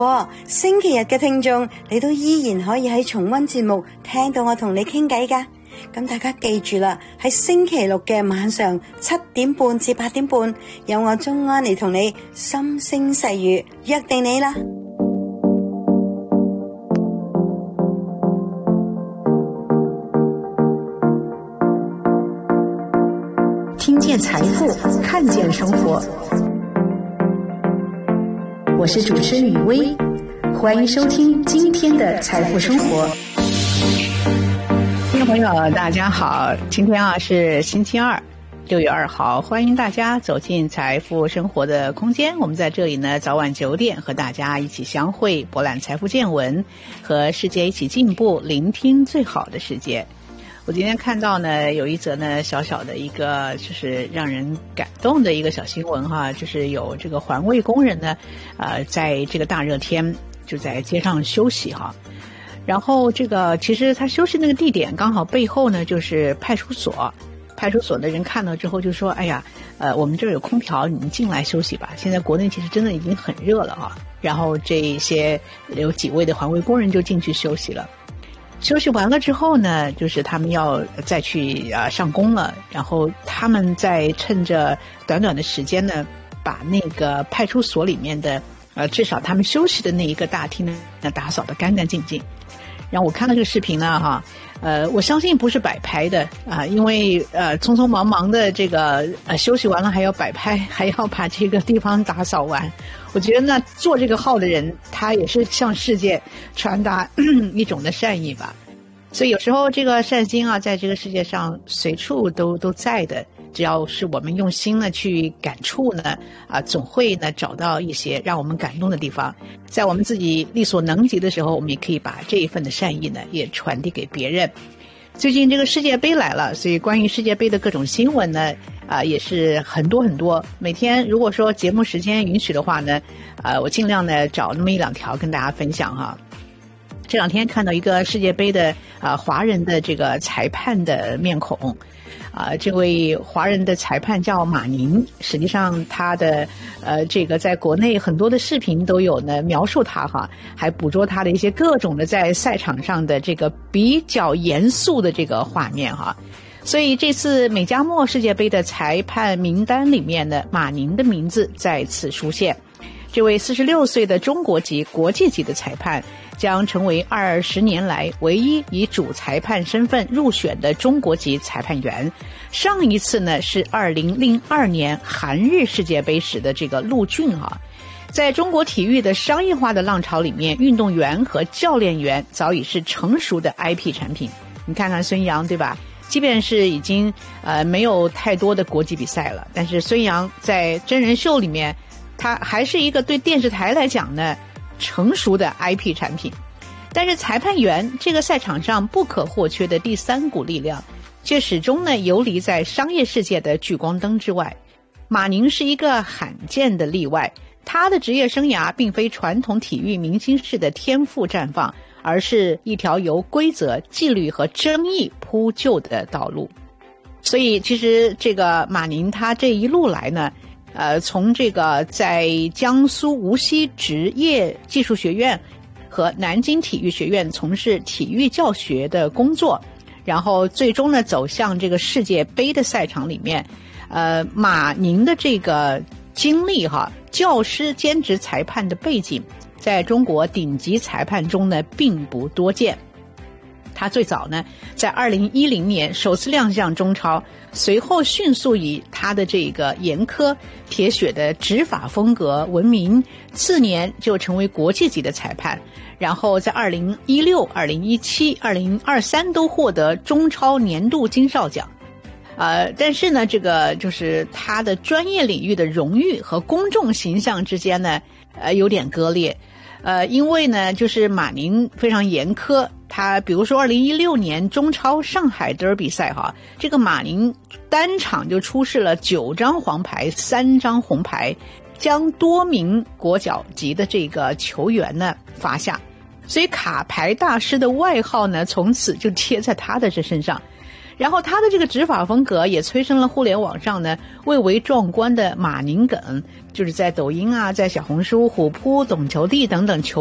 星期日嘅聽眾，你都依然可以喺重溫節目聽到我同你傾偈㗎。咁大家記住啦，喺星期六嘅晚上7點半至8點半，有我鍾安嚟同你心聲細語，約定你啦。 听见财富，看见生活。我是主持人雨薇，欢迎收听今天的财富生活。 听众朋友大家好，今天是星期二，6月2号，欢迎大家走进财富生活的空间。我们在这里呢，早晚9点和大家一起相会，博览财富见闻，和世界一起进步，聆听最好的世界。我今天看到呢，有一则呢小小的一个就是让人感动的一个小新闻哈，就是有这个环卫工人呢，在这个大热天就在街上休息哈，然后这个其实他休息那个地点刚好背后呢就是派出所，派出所的人看到之后就说：“哎呀，我们这儿有空调，你们进来休息吧。”现在国内其实真的已经很热了哈，然后这些有几位的环卫工人就进去休息了。休息完了之后呢，就是他们要再去上工了，然后他们在趁着短短的时间呢，把那个派出所里面的至少他们休息的那一个大厅呢打扫得干干净净。然后我看到这个视频呢哈，我相信不是摆拍的因为匆匆忙忙的这个休息完了还要摆拍，还要把这个地方打扫完。我觉得呢，做这个号的人他也是向世界传达一种的善意吧。所以有时候这个善心在这个世界上随处都在的，只要是我们用心呢去感触呢总会呢找到一些让我们感动的地方。在我们自己力所能及的时候，我们也可以把这一份的善意呢也传递给别人。最近这个世界杯来了，所以关于世界杯的各种新闻呢也是很多很多。每天如果说节目时间允许的话呢我尽量呢找那么1-2条跟大家分享哈。这2天看到一个世界杯的华人的这个裁判的面孔这位华人的裁判叫马宁，实际上他的这个在国内很多的视频都有呢描述他哈，还捕捉他的一些各种的在赛场上的这个比较严肃的这个画面哈。所以这次美加墨世界杯的裁判名单里面呢，马宁的名字再次出现。这位46岁的中国籍国际级的裁判将成为20年来唯一以主裁判身份入选的中国籍裁判员。上一次呢是2002年韩日世界杯时的这个陆俊在中国体育的商业化的浪潮里面，运动员和教练员早已是成熟的 IP 产品。你看看孙杨对吧，即便是已经没有太多的国际比赛了，但是孙杨在真人秀里面他还是一个对电视台来讲呢成熟的 IP 产品。但是裁判员这个赛场上不可或缺的第3股力量，却始终呢游离在商业世界的聚光灯之外。马宁是一个罕见的例外，他的职业生涯并非传统体育明星式的天赋绽放，而是一条由规则、纪律和争议铺就的道路。所以其实这个马宁他这一路来呢从这个在江苏无锡职业技术学院和南京体育学院从事体育教学的工作，然后最终呢走向这个世界杯的赛场里面。马宁的这个经历教师兼职裁判的背景在中国顶级裁判中呢并不多见。他最早呢在2010年首次亮相中超，随后迅速以他的这个严苛铁血的执法风格闻名，次年就成为国际级的裁判，然后在2016、2017、2023都获得中超年度金哨奖。但是呢这个就是他的专业领域的荣誉和公众形象之间呢有点割裂。因为呢就是马宁非常严苛，他比如说2016年中超上海德尔比赛这个马宁单场就出示了9张黄牌3张红牌，将多名国脚级的这个球员呢罚下，所以卡牌大师的外号呢从此就贴在他的这身上。 然后他的这个执法风格也催生了互联网上呢蔚为壮观的马宁梗，就是在抖音啊，在小红书、虎扑、懂球帝等等球